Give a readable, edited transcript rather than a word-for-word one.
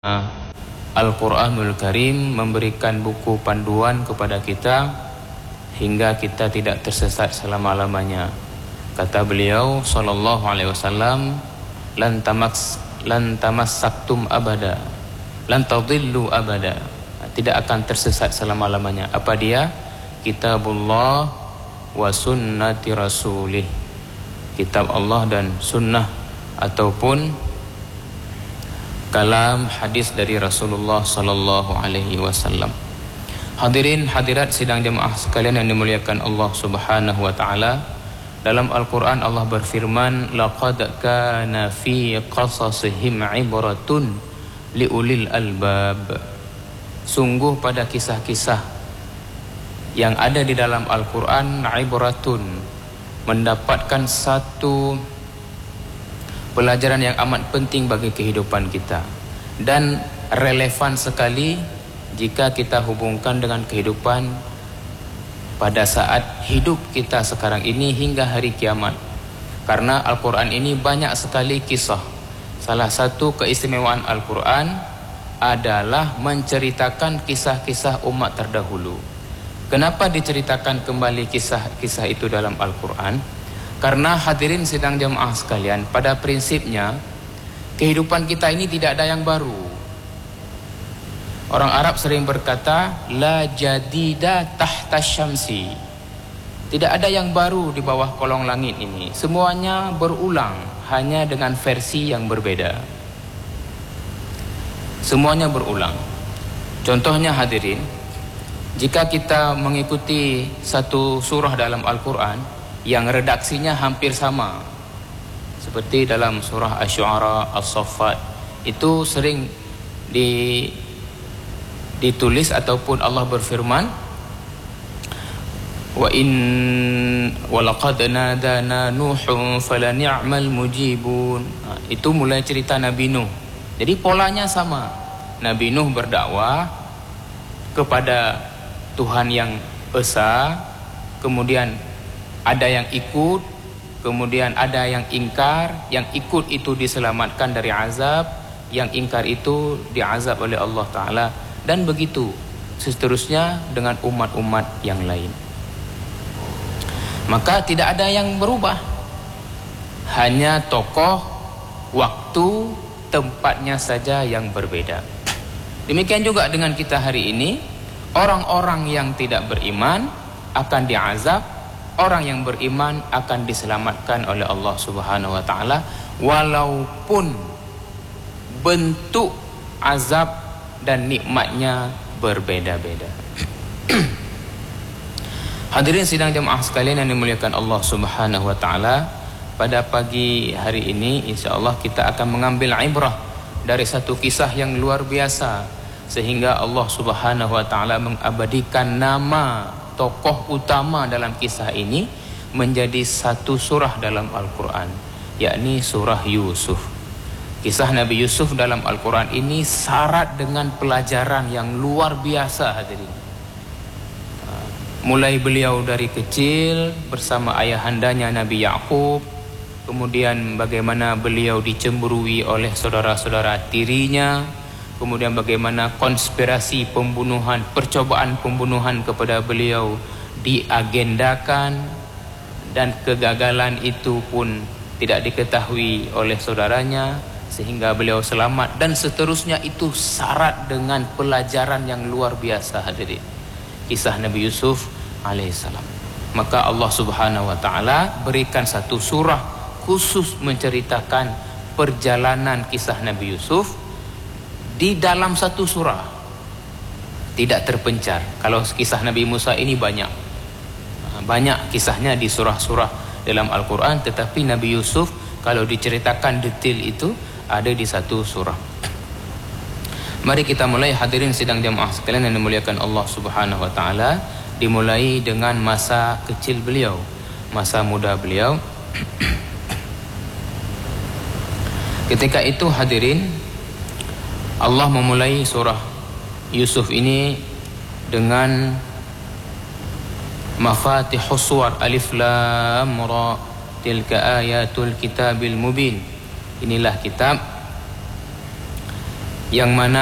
Al-Quranul Karim memberikan buku panduan kepada kita hingga kita tidak tersesat selama-lamanya. Kata beliau sallallahu alaihi wasallam, lan tamassaktum abada, lan tadillu abada. Tidak akan tersesat selama-lamanya. Apa dia? Kitabullah wa sunnati rasulih. Kitab Allah dan sunnah ataupun kalam hadis dari Rasulullah sallallahu alaihi wasallam. Hadirin hadirat sidang jemaah sekalian yang dimuliakan Allah Subhanahu wa taala, dalam Al-Qur'an Allah berfirman, laqad kana fi qasasihim ibratun liulil albab. Sungguh pada kisah-kisah yang ada di dalam Al-Qur'an ibratun, mendapatkan satu pelajaran yang amat penting bagi kehidupan kita dan relevan sekali jika kita hubungkan dengan kehidupan pada saat hidup kita sekarang ini hingga hari kiamat. Karena Al-Quran ini banyak sekali kisah. Salah satu keistimewaan Al-Quran adalah menceritakan kisah-kisah umat terdahulu. Kenapa diceritakan kembali kisah-kisah itu dalam Al-Quran? Karena hadirin sidang jemaah sekalian, pada prinsipnya kehidupan kita ini tidak ada yang baru. Orang Arab sering berkata, la jadida tahta syamsi. Tidak ada yang baru di bawah kolong langit ini. Semuanya berulang, hanya dengan versi yang berbeda. Semuanya berulang. Contohnya hadirin, jika kita mengikuti satu surah dalam Al-Quran yang redaksinya hampir sama, seperti dalam surah Asy-Syu'ara, As-Saffat, itu sering ditulis ataupun Allah berfirman, wa laqad nadana nuhun falani'mal mujibun. Itu mulai cerita Nabi Nuh. Jadi polanya sama. Nabi Nuh berdakwah kepada Tuhan yang esa, kemudian ada yang ikut, kemudian ada yang ingkar. Yang ikut itu diselamatkan dari azab, yang ingkar itu diazab oleh Allah Ta'ala. Dan begitu seterusnya dengan umat-umat yang lain. Maka tidak ada yang berubah, hanya tokoh, waktu, tempatnya saja yang berbeda. Demikian juga dengan kita hari ini. Orang-orang yang tidak beriman akan diazab, orang yang beriman akan diselamatkan oleh Allah Subhanahu wa taala, walaupun bentuk azab dan nikmatnya berbeda-beda. Hadirin sidang jemaah sekalian yang dimuliakan Allah Subhanahu wa taala, pada pagi hari ini insyaallah kita akan mengambil ibrah dari satu kisah yang luar biasa, sehingga Allah Subhanahu wa taala mengabadikan nama tokoh utama dalam kisah ini menjadi satu surah dalam Al-Quran, yakni surah Yusuf. Kisah Nabi Yusuf dalam Al-Quran ini syarat dengan pelajaran yang luar biasa hadirin. Mulai beliau dari kecil bersama ayahandanya Nabi Yakub, kemudian bagaimana beliau dicemburui oleh saudara-saudara tirinya, kemudian bagaimana konspirasi pembunuhan, percobaan pembunuhan kepada beliau diagendakan dan kegagalan itu pun tidak diketahui oleh saudaranya sehingga beliau selamat, dan seterusnya. Itu syarat dengan pelajaran yang luar biasa hadirin, kisah Nabi Yusuf alaihissalam. Maka Allah Subhanahu wa taala berikan satu surah khusus menceritakan perjalanan kisah Nabi Yusuf di dalam satu surah, tidak terpencar. Kalau kisah Nabi Musa ini banyak kisahnya di surah-surah dalam Al-Quran, tetapi Nabi Yusuf kalau diceritakan detail itu ada di satu surah. Mari kita mulai hadirin sidang jamaah sekalian yang dimuliakan Allah Subhanahu wa taala. Dimulai dengan masa kecil beliau, masa muda beliau. Ketika itu hadirin, Allah memulai surah Yusuf ini dengan Mafatihus Suwar, Alif Lam Ra, tilka ayatul kitabil mubin. Inilah kitab yang mana